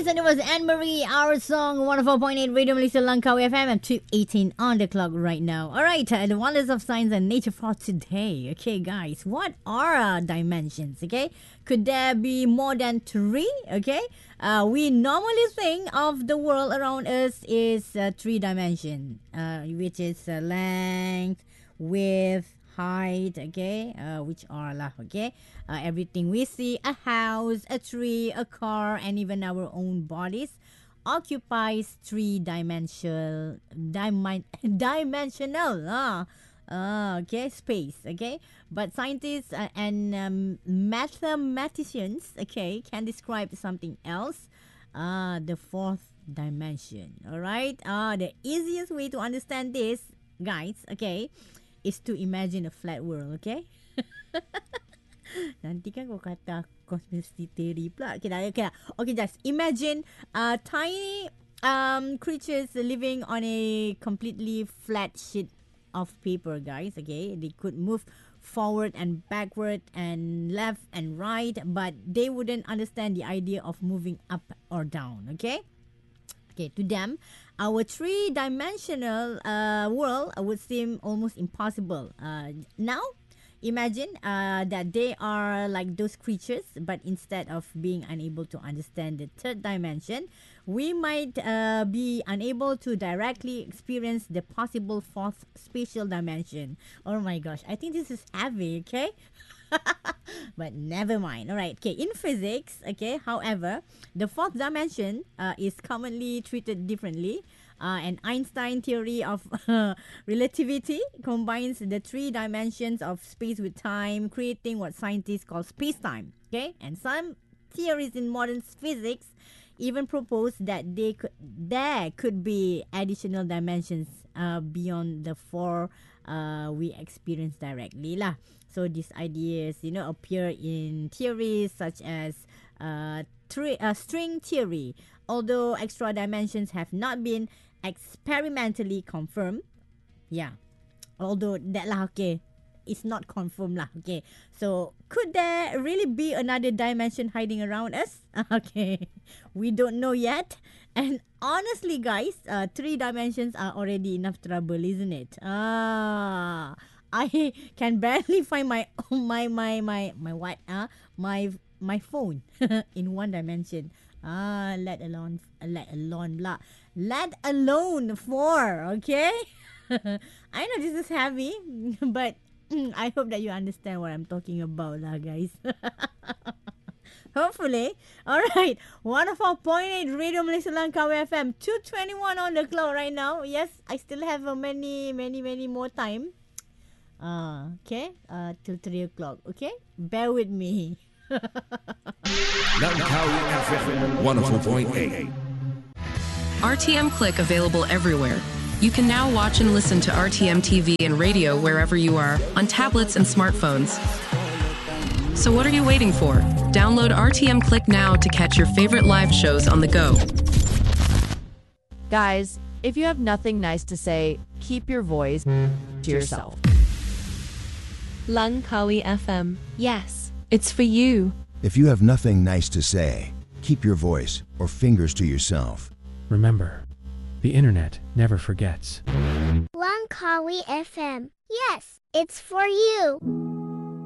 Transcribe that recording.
Nice, and it was Anne-Marie, our song, 104.8 Radio Malaysia Langkawi FM, and 2:18 on the clock right now. Alright, the wonders of science and nature for today. Okay, guys, what are dimensions? Okay, could there be more than three? Okay, we normally think of the world around us is three dimension, which is length, width, height, okay, which are lah, okay, everything we see, a house, a tree, a car, and even our own bodies occupies dimensional okay, space, okay, but scientists and mathematicians, okay, can describe something else, the fourth dimension. All right, the easiest way to understand this, guys, okay, is to imagine a flat world, okay? Nanti kan kau kata conspiracy theory pula. Okay, just imagine tiny creatures living on a completely flat sheet of paper, guys, okay? They could move forward and backward and left and right, but they wouldn't understand the idea of moving up or down, okay? Okay, to them, our three-dimensional world would seem almost impossible. Now, imagine that they are like those creatures, but instead of being unable to understand the third dimension, we might be unable to directly experience the possible fourth spatial dimension. Oh my gosh, I think this is heavy, okay? But never mind. All right. Okay. In physics, okay, however, the fourth dimension is commonly treated differently. And Einstein theory of relativity combines the three dimensions of space with time, creating what scientists call space-time. Okay. And some theories in modern physics even propose that there could be additional dimensions beyond the four we experience directly lah. So these ideas, appear in theories such as string theory. Although extra dimensions have not been experimentally confirmed, yeah. Although that lah, okay, it's not confirmed lah, okay. So could there really be another dimension hiding around us? Okay, we don't know yet. And honestly, guys, three dimensions are already enough trouble, isn't it? I can barely find my what? My phone in one dimension. Let alone four. Okay. I know this is heavy, but I hope that you understand what I'm talking about, lah, guys. Hopefully. Alright. 104.8 Radio Malaysia Langkawi FM. 2:21 on the clock right now. Yes, I still have many more time. Okay. Till 3 o'clock. Okay. Bear with me. Langkawi FM 104.8. RTM Click available everywhere. You can now watch and listen to RTM TV and radio wherever you are on tablets and smartphones. So what are you waiting for? Download RTM Click now to catch your favorite live shows on the go. Guys, if you have nothing nice to say, keep your voice to yourself. Langkawi FM. Yes, it's for you. If you have nothing nice to say, keep your voice or fingers to yourself. Remember, the internet never forgets. Langkawi FM. Yes, it's for you.